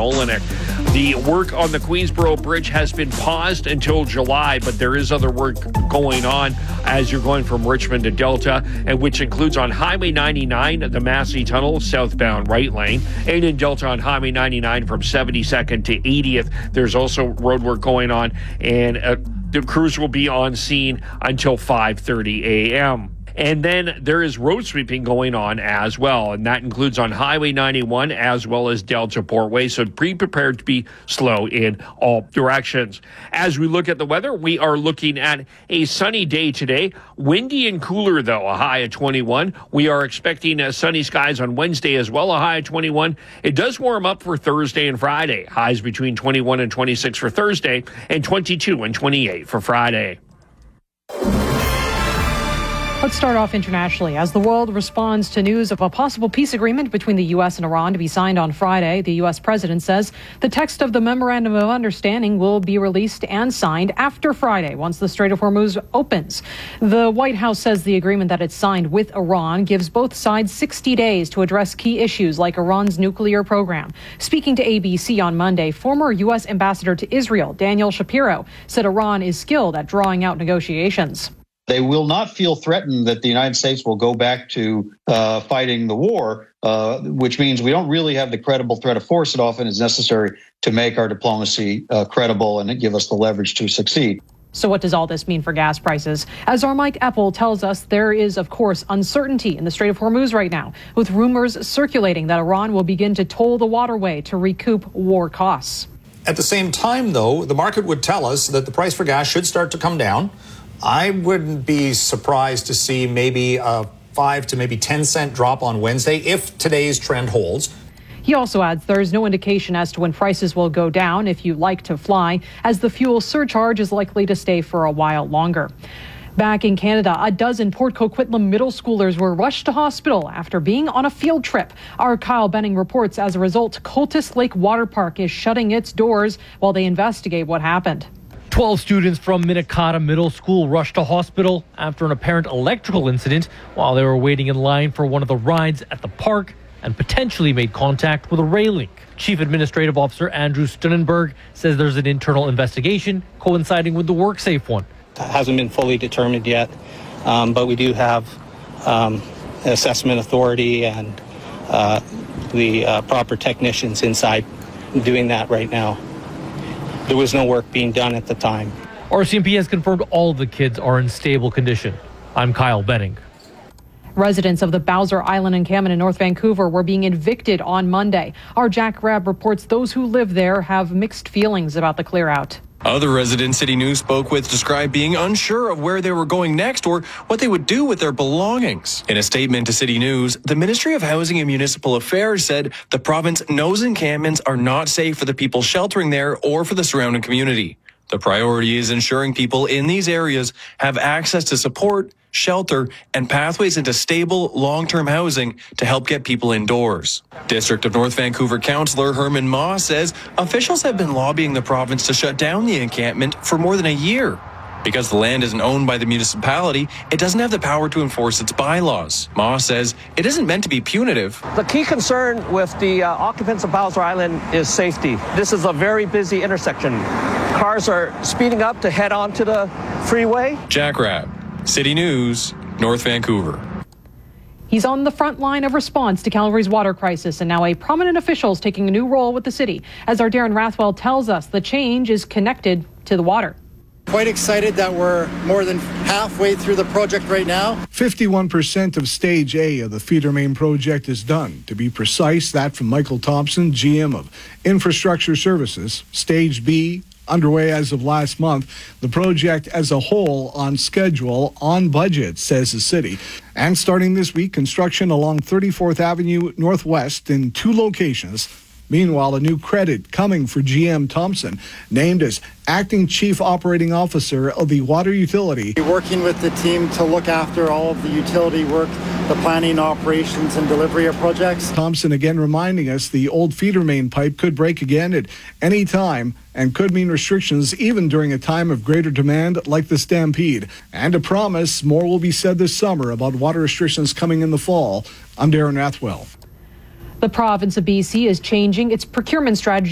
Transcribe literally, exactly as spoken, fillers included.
Olenek. The work on the Queensboro Bridge has been paused until July, but there is other work going on as you're going from Richmond to Delta, and which includes on Highway ninety-nine, the Massey Tunnel, southbound right lane, and in Delta on Highway ninety-nine from seventy-second to eightieth. There's also road work going on, and uh, the crews will be on scene until five thirty a.m. And then there is road sweeping going on as well, and that includes on Highway ninety-one as well as Delta Portway, so be prepared to be slow in all directions. As we look at the weather, we are looking at a sunny day today, windy and cooler though, a high of twenty-one. We are expecting uh, sunny skies on Wednesday as well, a high of twenty-one. It does warm up for Thursday and Friday, highs between twenty-one and twenty-six for Thursday and twenty-two and twenty-eight for Friday. Let's start off internationally. As the world responds to news of a possible peace agreement between the U S and Iran to be signed on Friday, the U S president says the text of the Memorandum of Understanding will be released and signed after Friday, once the Strait of Hormuz opens. The White House says the agreement that it's signed with Iran gives both sides sixty days to address key issues like Iran's nuclear program. Speaking to A B C on Monday, former U S ambassador to Israel, Daniel Shapiro, said Iran is skilled at drawing out negotiations. They will not feel threatened that the United States will go back to uh, fighting the war, uh, which means we don't really have the credible threat of force that often is necessary to make our diplomacy uh, credible and give us the leverage to succeed. So what does all this mean for gas prices? As our Mike Eppel tells us, there is, of course, uncertainty in the Strait of Hormuz right now, with rumors circulating that Iran will begin to toll the waterway to recoup war costs. At the same time, though, the market would tell us that the price for gas should start to come down. I wouldn't be surprised to see maybe a five to maybe ten cent drop on Wednesday if today's trend holds. He also adds there is no indication as to when prices will go down if you like to fly, as the fuel surcharge is likely to stay for a while longer. Back in Canada, a dozen Port Coquitlam middle schoolers were rushed to hospital after being on a field trip. Our Kyle Benning reports as a result, Cultus Lake Water Park is shutting its doors while they investigate what happened. twelve students from Minikata Middle School rushed to hospital after an apparent electrical incident while they were waiting in line for one of the rides at the park and potentially made contact with a railing. Chief Administrative Officer Andrew Stunnenberg says there's an internal investigation coinciding with the WorkSafe one. It hasn't been fully determined yet, um, but we do have um, an assessment authority and uh, the uh, proper technicians inside doing that right now. There was no work being done at the time. R C M P has confirmed all of the kids are in stable condition. I'm Kyle Benning. Residents of the Bowser Island encampment in North Vancouver were being evicted on Monday. Our Jack Rabb reports those who live there have mixed feelings about the clear out. Other residents City News spoke with described being unsure of where they were going next or what they would do with their belongings. In a statement to City News, the Ministry of Housing and Municipal Affairs said the province knows encampments are not safe for the people sheltering there or for the surrounding community. The priority is ensuring people in these areas have access to support, shelter, and pathways into stable, long-term housing to help get people indoors. District of North Vancouver Councillor Herman Ma says officials have been lobbying the province to shut down the encampment for more than a year. Because the land isn't owned by the municipality, it doesn't have the power to enforce its bylaws. Ma says it isn't meant to be punitive. The key concern with the uh, occupants of Bowser Island is safety. This is a very busy intersection. Cars are speeding up to head onto the freeway. Jack Rabb, City News, North Vancouver. He's on the front line of response to Calgary's water crisis, and now a prominent official is taking a new role with the city. As our Darren Rathwell tells us, the change is connected to the water. Quite excited that we're more than halfway through the project right now. fifty-one percent of Stage A of the feeder main project is done. To be precise, that from Michael Thompson, G M of Infrastructure Services. Stage B, underway as of last month. The project as a whole on schedule, on budget, says the city. And starting this week, construction along thirty-fourth Avenue Northwest in two locations. Meanwhile, a new credit coming for G M Thompson, named as Acting Chief Operating Officer of the water utility. Working with the team to look after all of the utility work, the planning, operations, and delivery of projects. Thompson again reminding us the old feeder main pipe could break again at any time and could mean restrictions even during a time of greater demand like the Stampede. And a promise more will be said this summer about water restrictions coming in the fall. I'm Darren Rathwell. The province of B C is changing its procurement strategy